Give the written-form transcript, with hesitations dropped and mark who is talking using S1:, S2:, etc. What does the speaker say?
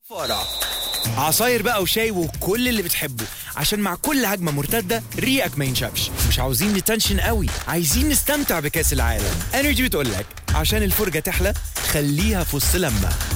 S1: فرح عصاير بقى وشاي وكل اللي بتحبه، عشان مع كل هجمة مرتدة ريقك ما ينشفش. مش عاوزين نتنشن قوي، عايزين نستمتع بكأس العالم. انرجي بتقولك عشان الفرجة تحلى خليها في وسط لمة.